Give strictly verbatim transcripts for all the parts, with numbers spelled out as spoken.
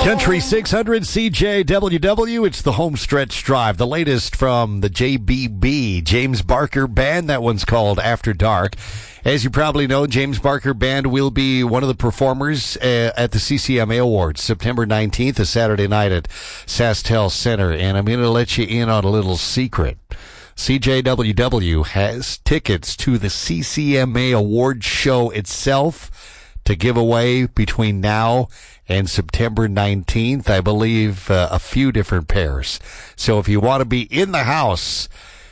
Country six hundred C J W W, it's the home stretch drive. The latest from the J B B, James Barker Band. That one's called After Dark. As you probably know, James Barker Band will be one of the performers uh, at the C C M A Awards, September nineteenth, a Saturday night at SaskTel Center. And I'm going to let you in on a little secret. C J W W has tickets to the C C M A Awards show itself to give away between now and September nineteenth. I believe uh, a few different pairs. So if you want to be in the house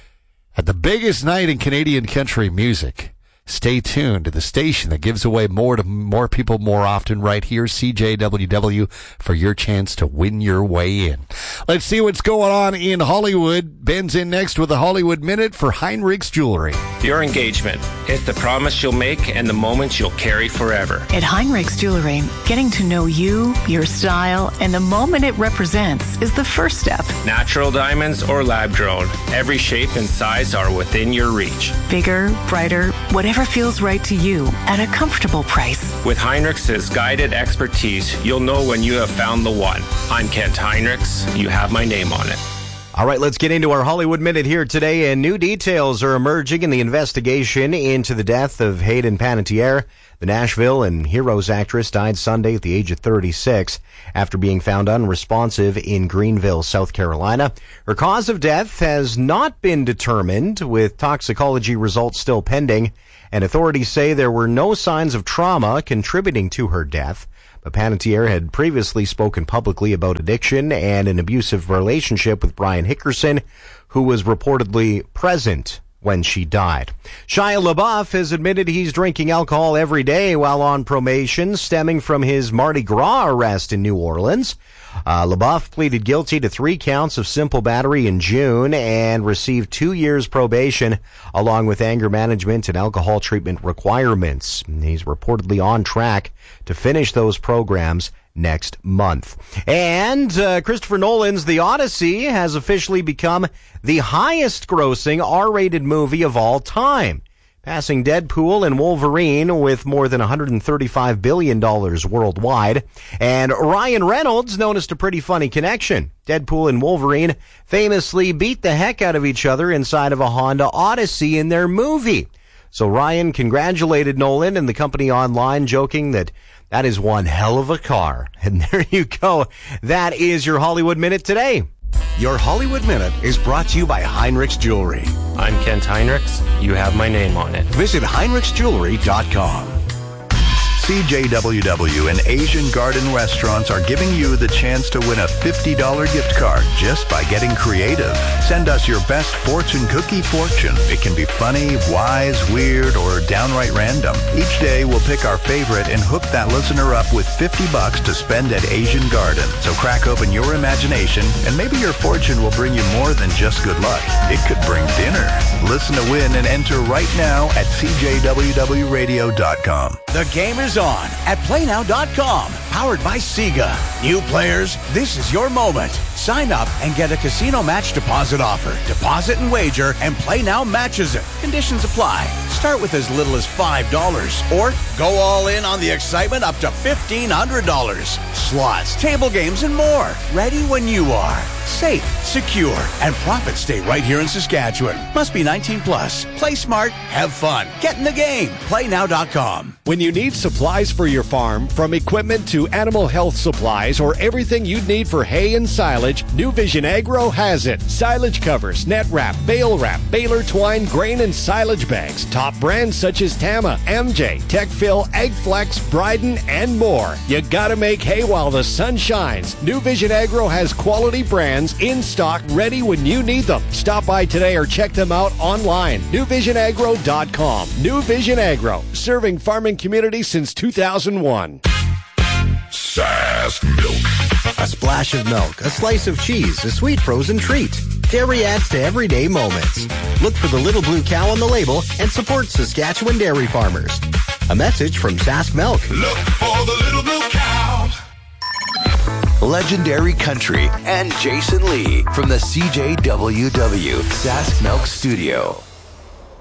at the biggest night in Canadian country music, stay tuned to the station that gives away more to more people more often right here, C J W W, for your chance to win your way in. Let's see what's going on in Hollywood. Ben's in next with the Hollywood Minute for Heinrichs Jewelry. Your engagement. It's the promise you'll make and the moments you'll carry forever. At Heinrichs Jewelry, getting to know you, your style, and the moment it represents is the first step. Natural diamonds or lab-grown, every shape and size are within your reach. Bigger, brighter, whatever feels right to you at a comfortable price. With Heinrichs' guided expertise, you'll know when you have found the one. I'm Kent Heinrichs. You have my name on it. All right, let's get into our Hollywood Minute here today, and new details are emerging in the investigation into the death of Hayden Panettiere. The Nashville and Heroes actress died Sunday at the age of thirty-six after being found unresponsive in Greenville, South Carolina. Her cause of death has not been determined, with toxicology results still pending, and authorities say there were no signs of trauma contributing to her death. But Panettiere had previously spoken publicly about addiction and an abusive relationship with Brian Hickerson, who was reportedly present when she died. Shia LaBeouf has admitted he's drinking alcohol every day while on probation stemming from his Mardi Gras arrest in New Orleans. Uh, LaBeouf pleaded guilty to three counts of simple battery in June and received two years probation along with anger management and alcohol treatment requirements. He's reportedly on track to finish those programs next month. And uh, Christopher Nolan's The Odyssey has officially become the highest grossing R-rated movie of all time, passing Deadpool and Wolverine with more than one hundred thirty-five billion dollars worldwide. And Ryan Reynolds noticed a pretty funny connection. Deadpool and Wolverine famously beat the heck out of each other inside of a Honda Odyssey in their movie. So Ryan congratulated Nolan and the company online, joking that that is one hell of a car. And there you go. That is your Hollywood Minute today. Your Hollywood Minute is brought to you by Heinrichs Jewelry. I'm Kent Heinrichs. You have my name on it. Visit Heinrichs Jewelry dot com. C J W W and Asian Garden Restaurants are giving you the chance to win a fifty dollars gift card just by getting creative. Send us your best fortune cookie fortune. It can be funny, wise, weird, or downright random. Each day we'll pick our favorite and hook that listener up with fifty bucks to spend at Asian Garden. So crack open your imagination and maybe your fortune will bring you more than just good luck. It could bring dinner. Listen to win and enter right now at C J W W radio dot com. The game is on at play now dot com, powered by Sega. New players, this is your moment. Sign up and get a casino match deposit offer. Deposit and wager, and Play Now matches it. Conditions apply. Start with as little as five dollars, or go all in on the excitement up to fifteen hundred dollars. Slots, table games, and more. Ready when you are. Safe, secure, and profits stay right here in Saskatchewan. Must be nineteen plus. Play smart, have fun. Get in the game. play now dot com. When you need supplies for your farm, from equipment to animal health supplies or everything you'd need for hay and silage, New Vision Agro has it. Silage covers, net wrap, bale wrap, baler twine, grain and silage bags. Top brands such as Tama, M J, TechFill, AgFlex, Bryden, and more. You gotta make hay while the sun shines. New Vision Agro has quality brands in stock, ready when you need them. Stop by today or check them out online. new vision agro dot com. New Vision Agro, serving farming communities since two thousand one. Sask Milk. A splash of milk, a slice of cheese, a sweet frozen treat. Dairy adds to everyday moments. Look for the little blue cow on the label and support Saskatchewan dairy farmers. A message from Sask Milk. Look for the little blue cow. Legendary Country and Jason Lee from the C J W W Sask Milk Studio.